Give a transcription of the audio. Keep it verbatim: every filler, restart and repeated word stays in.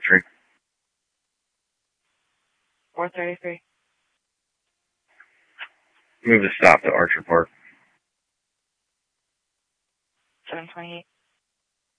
thirty-three. four thirty-three. Move the stop to Archer Park. seven twenty-eight.